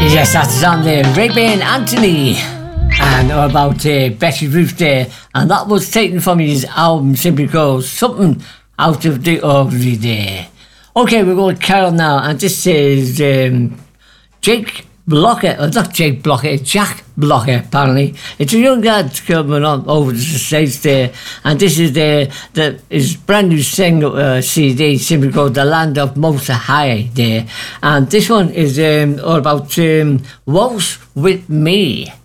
Yes, that's on there. Ray-Ban Anthony and all about Betty Ruth there, and that was taken from his album simply called Something Out of the Ordinary there. Okay, we're going to carry on now, and this is Jake Blocker, or not Jake Blocker, Jack Blocker apparently. It's a young lad coming on over to the States there, and this is his brand new single CD simply called The Land of Most High there, and this one is all about Waltz With Me.